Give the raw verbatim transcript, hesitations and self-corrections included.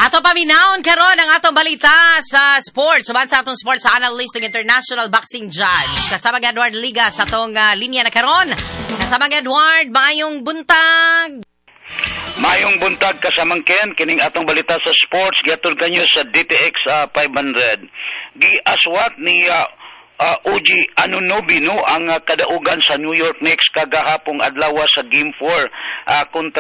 Ato paminaon karon ang atong balita sa sports. Suban sa atong sports analyst ng International Boxing Judge. Kasama ang Edward Liga sa atong uh, linya na karon. Kasama ang Edward, maayong buntag. Mayong buntag kasamang Ken, kining atong balita sa sports, giatod kanyo sa D T X uh, five hundred. Giaswat ni uh, uh, Uji Anunoby no ang uh, kadaugan sa New York Knicks kagahapong adlaw sa Game four uh, kontra